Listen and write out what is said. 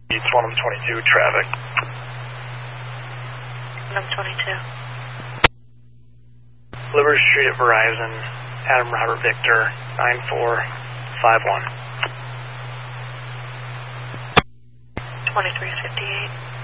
It's 1 of 22 traffic. 1 of 22. Liberty Street at Verizon, Adam Robert Victor, 9451. 2358.